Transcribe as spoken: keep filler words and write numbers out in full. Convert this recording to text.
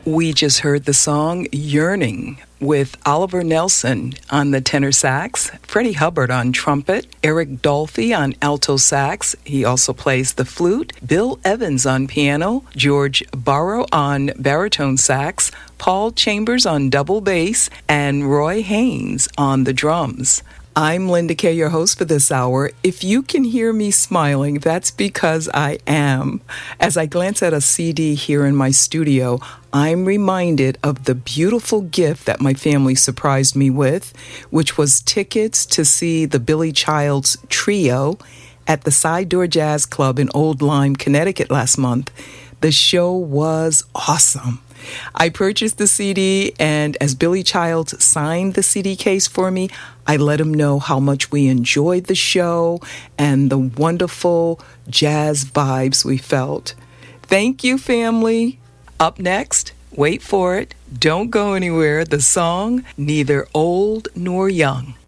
We just heard the song Yearning with Oliver Nelson on the tenor sax, Freddie Hubbard on trumpet, Eric Dolphy on alto sax. He also plays the flute, Bill Evans on piano, George Barrow on baritone sax, Paul Chambers on double bass, and Roy Haynes on the drums. I'm Linda Kay, your host for this hour. If you can hear me smiling, that's because I am. As I glance at a C D here in my studio, I'm reminded of the beautiful gift that my family surprised me with, which was tickets to see the Billy Childs Trio at the Side Door Jazz Club in Old Lyme, Connecticut last month. The show was awesome. I purchased the C D, and as Billy Childs signed the C D case for me, I let him know how much we enjoyed the show and the wonderful jazz vibes we felt. Thank you, family. Up next, wait for it, don't go anywhere, the song Neither Old Nor Young.